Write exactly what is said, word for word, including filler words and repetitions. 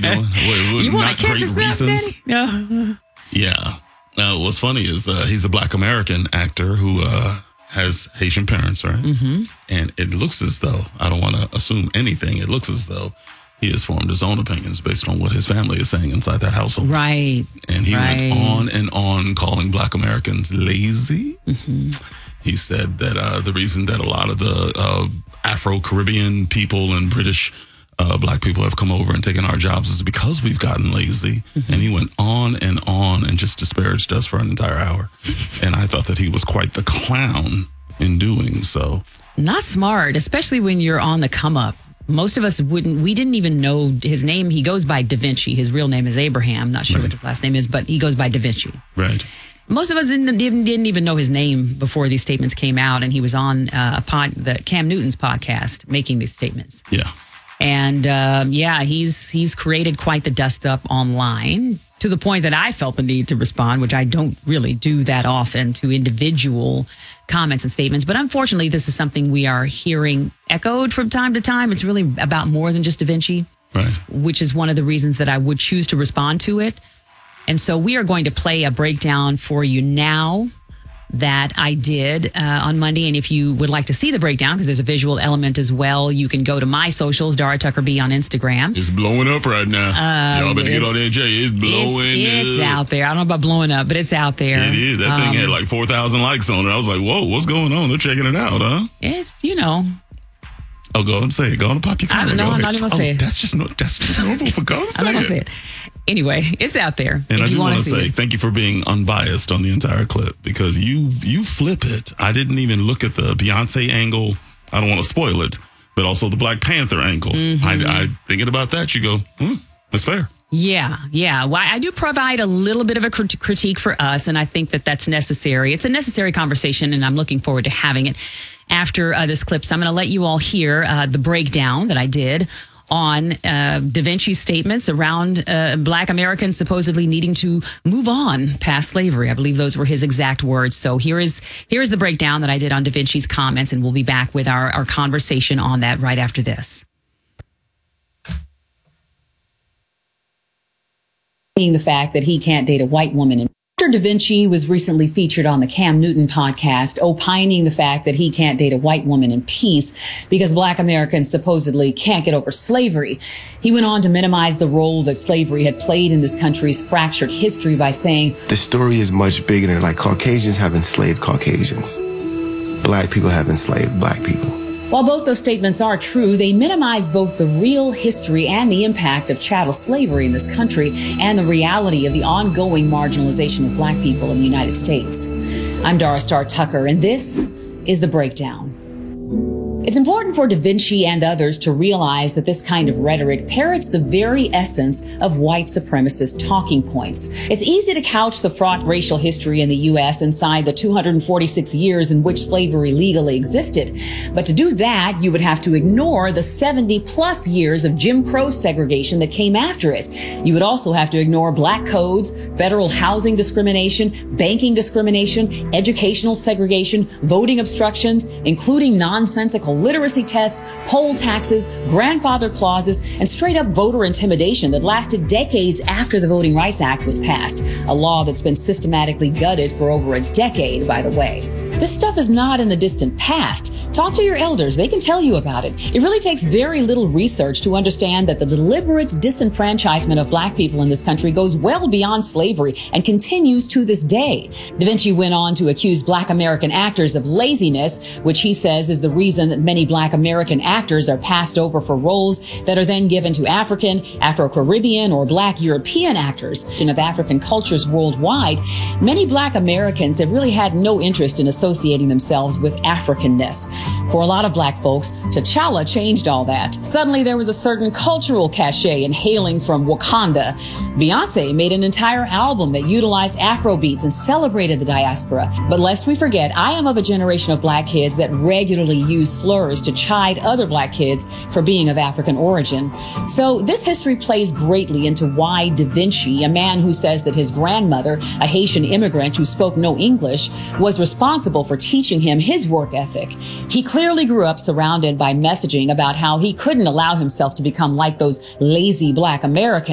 going? What, what, You want to catch yourself, Danny? Yeah. Yeah. Uh, what's funny is uh, he's a Black American actor who uh, has Haitian parents, right? Mm-hmm. And it looks as though, I don't want to assume anything, it looks as though he has formed his own opinions based on what his family is saying inside that household. Right. And he right. went on and on calling Black Americans lazy. Mm-hmm. He said that uh, the reason that a lot of the uh, Afro-Caribbean people and British uh, Black people have come over and taken our jobs is because we've gotten lazy. Mm-hmm. And he went on and on and just disparaged us for an entire hour. And I thought that he was quite the clown in doing so. Not smart, especially when you're on the come up. Most of us wouldn't, we didn't even know his name. He goes by Da Vinci. His real name is Abraham. Not sure right. what his last name is, but he goes by Da Vinci. Right. Most of us didn't, didn't, didn't even know his name before these statements came out. And he was on uh, a pod, the Cam Newton's podcast making these statements. Yeah. And um, yeah, he's he's created quite the dust up online to the point that I felt the need to respond, which I don't really do that often, to individual comments and statements. But unfortunately, this is something we are hearing echoed from time to time. It's really about more than just Da Vinci, right. which is one of the reasons that I would choose to respond to it. And so we are going to play a breakdown for you now that I did uh, on Monday. And if you would like to see the breakdown, because there's a visual element as well, you can go to my socials, Dara Tucker B on Instagram. It's blowing up right now. Um, Y'all better get on N J. It's blowing it's, it's up. out there. I don't know about blowing up, but it's out there. It is. That um, thing had like four thousand likes on it. I was like, whoa, what's going on? They're checking it out, huh? It's, you know. Oh, go and say it. Go on and pop your camera. I, no, I'm not even going to oh, say it. That's just, no, that's just normal for go and say I'm not going to say it. it. Anyway, it's out there. And I do want to say it. thank you for being unbiased on the entire clip, because you you flip it. I didn't even look at the Beyonce angle. I don't want to spoil it, but also the Black Panther angle. Mm-hmm. I, I thinking about that, you go, hmm, that's fair. Yeah, yeah. Well, I do provide a little bit of a crit- critique for us, and I think that that's necessary. It's a necessary conversation, and I'm looking forward to having it after uh, this clip. So I'm going to let you all hear uh, the breakdown that I did on uh, Da Vinci's statements around uh, Black Americans supposedly needing to move on past slavery. I believe those were his exact words. So here is here is the breakdown that I did on Da Vinci's comments, and we'll be back with our, our conversation on that right after this. The fact that he can't date a white woman. And Doctor Da Vinci was recently featured on the Cam Newton podcast, opining the fact that he can't date a white woman in peace because Black Americans supposedly can't get over slavery. He went on to minimize the role that slavery had played in this country's fractured history by saying, the story is much bigger than like Caucasians have enslaved Caucasians. Black people have enslaved Black people. While both those statements are true, they minimize both the real history and the impact of chattel slavery in this country and the reality of the ongoing marginalization of Black people in the United States. I'm Dara Star Tucker, and this is The Breakdown. It's important for Da Vinci and others to realize that this kind of rhetoric parrots the very essence of white supremacist talking points. It's easy to couch the fraught racial history in the U S inside the two hundred forty-six years in which slavery legally existed. But to do that, you would have to ignore the seventy plus years of Jim Crow segregation that came after it. You would also have to ignore black codes, federal housing discrimination, banking discrimination, educational segregation, voting obstructions, including nonsensical literacy tests, poll taxes, grandfather clauses, and straight up voter intimidation that lasted decades after the Voting Rights Act was passed, a law that's been systematically gutted for over a decade, by the way. This stuff is not in the distant past. Talk to your elders. They can tell you about it. It really takes very little research to understand that the deliberate disenfranchisement of Black people in this country goes well beyond slavery and continues to this day. Da Vinci went on to accuse Black American actors of laziness, which he says is the reason that many Black American actors are passed over for roles that are then given to African, Afro-Caribbean, or Black European actors. In of African cultures worldwide, many Black Americans have really had no interest in associating themselves with Africanness. For a lot of Black folks, T'Challa changed all that. Suddenly there was a certain cultural cachet in hailing from Wakanda. Beyonce made an entire album that utilized Afro beats and celebrated the diaspora. But lest we forget, I am of a generation of Black kids that regularly use slurs to chide other Black kids for being of African origin. So this history plays greatly into why Da Vinci, a man who says that his grandmother, a Haitian immigrant who spoke no English, was responsible for teaching him his work ethic. He clearly grew up surrounded by messaging about how he couldn't allow himself to become like those lazy Black Americans.